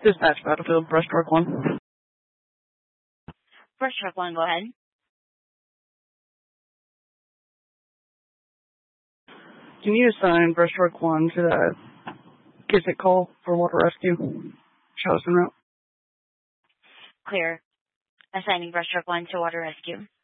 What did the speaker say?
Dispatch Battlefield, Brushstroke 1. Brushstroke 1, go ahead. Can you assign Brushstroke 1 to the Kismet call for water rescue? Charleston route. Clear. Assigning Brushstroke 1 to water rescue.